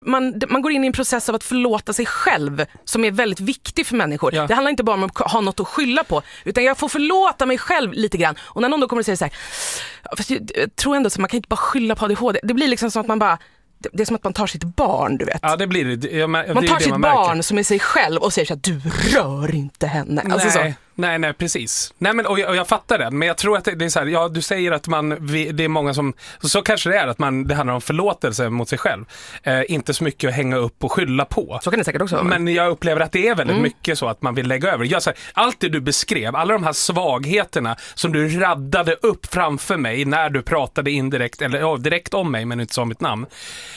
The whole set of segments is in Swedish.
man går in i en process av att förlåta sig själv som är väldigt viktig för människor. Det handlar inte bara om att ha något att skylla på, utan jag får förlåta mig själv lite grann. Och när någon då kommer och säger så här, fast jag tror ändå så man kan inte bara skylla på ADHD. Det blir liksom som att man bara, det är som att man tar sitt barn, du vet. Ja, det blir det. Man tar sitt barn som är sig själv och säger så att du rör inte henne. Alltså Nej, precis. Nej, men, och jag fattar det. Men jag tror att det är så här, du säger att det är många som, så kanske det är att det handlar om förlåtelse mot sig själv. Inte så mycket att hänga upp och skylla på. Så kan det säkert också vara. Men jag upplever att det är väldigt mycket så att man vill lägga över. Allt det du beskrev, alla de här svagheterna som du raddade upp framför mig när du pratade indirekt, eller direkt om mig men inte sa mitt namn.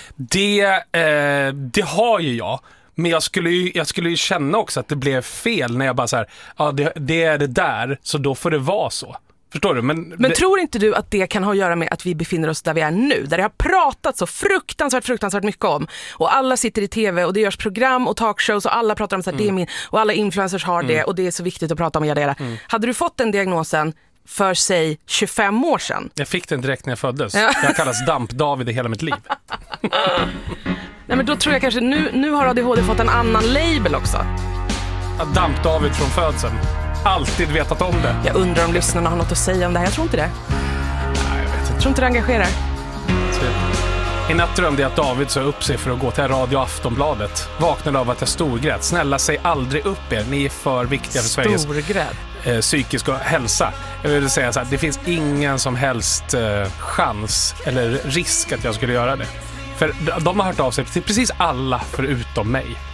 Det har ju jag. Men jag skulle ju känna också att det blev fel när jag bara så här, det är det där, så då får det vara så. Förstår du? Men tror inte du att det kan ha att göra med att vi befinner oss där vi är nu? Där det har pratat så fruktansvärt mycket om. Och alla sitter i tv och det görs program och talkshows och alla pratar om så här, det är min, och alla influencers har det och det är så viktigt att prata om det. Hade du fått den diagnosen för sig 25 år sedan? Jag fick den direkt när jag föddes. Jag kallas Damp-David i hela mitt liv. Nej, men då tror jag kanske nu har ADHD fått en annan label också. Damp-David från födseln. Alltid vetat om det. Jag undrar om lyssnarna har något att säga om det här. Jag tror inte det. Nej, jag vet inte. Jag tror inte det engagerar. I natt drömde jag att David sa upp sig för att gå till Radio Aftonbladet. Vaknade av att jag storgrät. Snälla, säg aldrig upp er. Ni är för viktiga för Sveriges psykiska hälsa. Jag vill säga så här, det finns ingen som helst chans eller risk att jag skulle göra det. För de har hört av sig till precis alla förutom mig.